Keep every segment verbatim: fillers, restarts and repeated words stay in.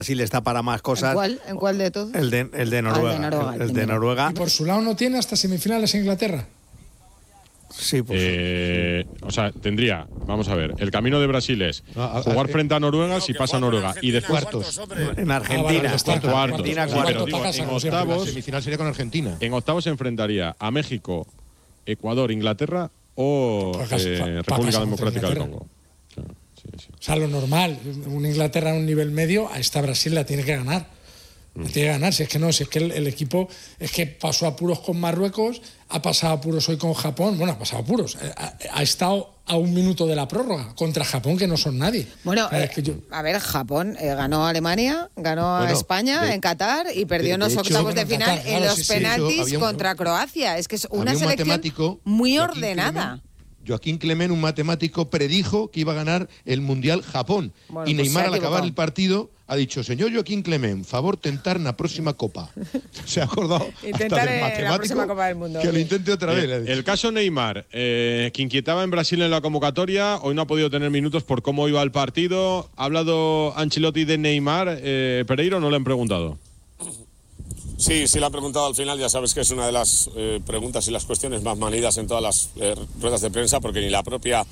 Brasil está para más cosas. ¿En cuál, ¿En cuál de todos? El de, el de Noruega. Ah, el de Noruega, el, el de Noruega. ¿Y por su lado no tiene hasta semifinales Inglaterra? Sí, pues. Eh, o sea, tendría, vamos a ver, el camino de Brasil es jugar frente a Noruega si pasa Noruega y después cuartos. En Argentina. Ah, vale, cuartos. Argentina, Sí, cuartos. pero digo, Casa, en como siempre, octavos, La semifinal sería con Argentina. en octavos se enfrentaría a México, Ecuador, Inglaterra o Pa' casa, eh, pa- pa' República casa Democrática del contra Congo. Claro, sí, sí. O sea, lo normal, una Inglaterra a un nivel medio, a esta Brasil la tiene que ganar. La tiene que ganar, si es que no, si es que el, el equipo es que pasó apuros con Marruecos, ha pasado apuros hoy con Japón, bueno, ha pasado apuros, ha, ha estado a un minuto de la prórroga contra Japón, que no son nadie. Bueno, O sea, eh, es que yo- a ver, Japón eh, ganó a Alemania, ganó a Bueno, España de- en Qatar y perdió de- en los de hecho- octavos de Bueno, en final Qatar, en claro, los sí, sí. penaltis Había un- contra Croacia. Es que es una Había un selección matemático, muy Joaquín ordenada. Clement, Joaquín Clement, un matemático, predijo que iba a ganar el Mundial Japón. Bueno, y pues Neymar, se ha al acabar equivocado. el partido, ha dicho: señor Joaquín Clement, favor tentar na próxima Copa. Se ha acordado Intentar hasta del en la matemático próxima Copa del Mundo. que lo intente otra vez. le ha El, dicho. el caso Neymar, eh, que inquietaba en Brasil en la convocatoria, hoy no ha podido tener minutos por cómo iba el partido. ¿Ha hablado Ancelotti de Neymar? Eh, ¿Pereiro no le han preguntado? Sí, sí le ha preguntado al final, ya sabes que es una de las eh, preguntas y las cuestiones más manidas en todas las eh, ruedas de prensa, porque ni la propia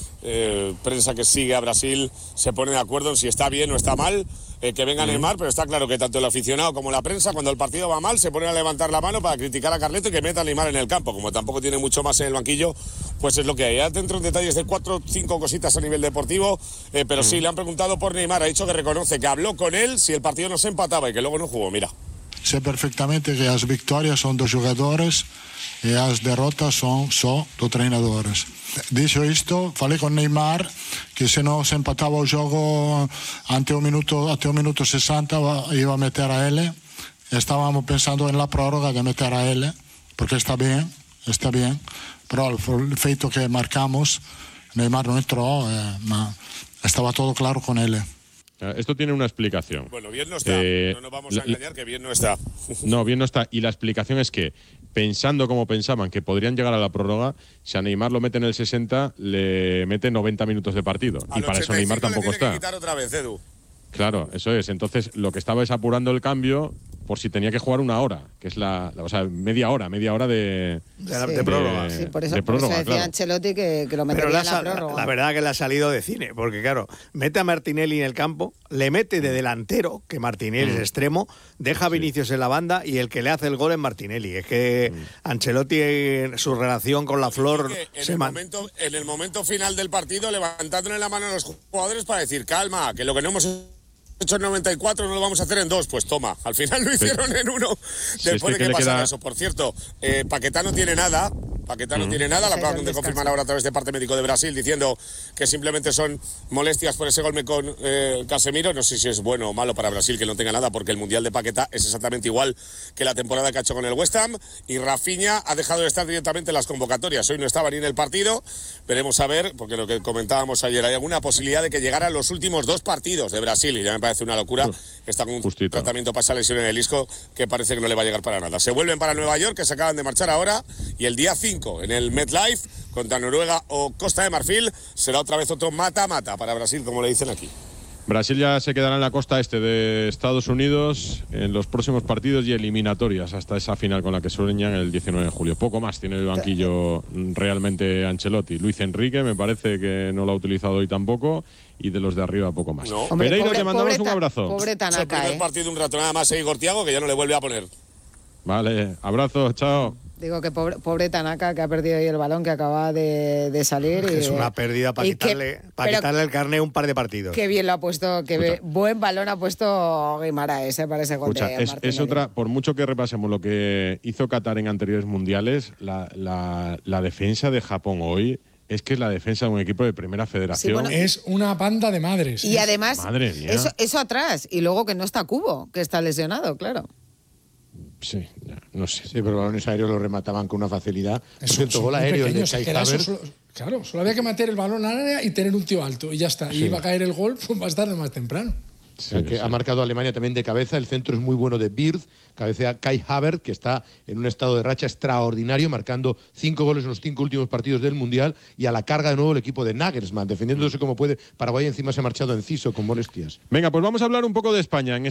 eh, prensa que sigue a Brasil se pone de acuerdo en si está bien o está mal eh, que venga Neymar, pero está claro que tanto el aficionado como la prensa, cuando el partido va mal, se ponen a levantar la mano para criticar a Carleto y que meta a Neymar en el campo. Como tampoco tiene mucho más en el banquillo, pues es lo que hay. Ya dentro en detalles de cuatro o cinco cositas a nivel deportivo, eh, pero sí, le han preguntado por Neymar, ha dicho que reconoce que habló con él si el partido no se empataba y que luego no jugó, mira. Sé perfectamente que las victorias son dos jugadores y las derrotas son só dos treinadores. Dicho esto, falei con Neymar que se no se empataba el juego ante un minuto, ante un minuto sesenta iba a meter a él. Estábamos pensando en la prórroga de meter a él, porque está bien, está bien, pero el feito que marcamos, Neymar no entró, eh, ma estaba todo claro con él. Esto tiene una explicación. Bueno, bien no está, Eh, no nos vamos la- a engañar que bien no está. No, bien no está. Y la explicación es que, pensando como pensaban que podrían llegar a la prórroga, si a Neymar lo mete en el sesenta, le mete noventa minutos de partido. Al Y para eso Neymar ochenta y cinco tampoco le tiene está. que quitar otra vez, Edu. Claro, eso es. Entonces, lo que estaba es apurando el cambio por si tenía que jugar una hora, que es la, la- o sea, media hora, media hora de, De, la- Sí. de prórroga. Sí, por eso, de por eso prórroga, decía claro. Ancelotti que, que lo Pero metería la, en la sa- prórroga. la verdad que le ha salido de cine, porque claro, mete a Martinelli en el campo, le mete de delantero, que Martinelli Mm. es extremo, deja a Vinicius en la banda y el que le hace el gol es Martinelli. Es que Mm. Ancelotti, en su relación con la Flor, Que en, se el man- momento, en el momento final del partido, levantándole la mano a los jugadores para decir, calma, que lo que no hemos hecho en noventa y cuatro no lo vamos a hacer en dos. Pues toma, al final lo hicieron en uno. Sí, Después es que de que le pasara queda- eso. Por cierto, eh, Paquetá no tiene nada. Paquetá no tiene nada, lo Sí, acaban el de descanso. confirmar ahora a través de parte médico de Brasil, diciendo que simplemente son molestias por ese golpe con eh, Casemiro. No sé si es bueno o malo para Brasil que no tenga nada, porque el Mundial de Paquetá es exactamente igual que la temporada que ha hecho con el West Ham. Y Rafinha ha dejado de estar directamente en las convocatorias. Hoy no estaba ni en el partido. Veremos a ver, porque lo que comentábamos ayer, hay alguna posibilidad de que llegaran los últimos dos partidos de Brasil. Y ya me parece una locura. Está con un Justito. tratamiento para esa lesión en el isco que parece que no le va a llegar para nada. Se vuelven para Nueva York, que se acaban de marchar ahora. Y el día cinco, en el MetLife, contra Noruega o Costa de Marfil, será otra vez otro mata-mata para Brasil, como le dicen aquí. Brasil ya se quedará en la costa este de Estados Unidos en los próximos partidos y eliminatorias hasta esa final con la que sueñan el diecinueve de julio. Poco más tiene el banquillo realmente Ancelotti. Luis Enrique me parece que no lo ha utilizado hoy tampoco, y de los de arriba poco más. No. Hombre, Pereiro, pobre- te mandamos pobre un Ta- abrazo. Pobre Es el Tanaka, primer ¿eh? partido un rato nada más, e Igor Thiago, que ya no le vuelve a poner. Vale, abrazo, chao. Digo que pobre, pobre Tanaka, que ha perdido ahí el balón, que acaba de, de salir. Y, es una pérdida para y que- quitarle, para pero quitarle el carné un par de partidos. Qué bien lo ha puesto, qué be- buen balón ha puesto Guimaraes, ¿eh? Para ese gol Escucha, de es, es Martinelli. otra, por mucho que repasemos lo que hizo Qatar en anteriores mundiales, la, la, la defensa de Japón hoy es que es la defensa de un equipo de primera federación. bueno, Es una banda de madres. Y Es- además, Madre mía. eso, eso atrás, y luego que no está Cubo, que está lesionado, claro. Sí, ya, no sé. Sí, pero balones aéreos lo remataban con una facilidad. Por Son- cierto, son gol muy aéreo de pequeños, Kai que era eso Havertz. solo- Claro, solo había que meter el balón al área y tener un tío alto, y ya está. Y iba a caer el gol pues, más tarde o más temprano. O sea, que sí. ha marcado Alemania también de cabeza. El centro es muy bueno de Wirtz, cabecea Kai Havertz, que está en un estado de racha extraordinario, marcando cinco goles en los cinco últimos partidos del Mundial, y a la carga de nuevo el equipo de Nagelsmann, defendiéndose como puede. Paraguay encima se ha marchado enciso con molestias. Venga, pues vamos a hablar un poco de España. En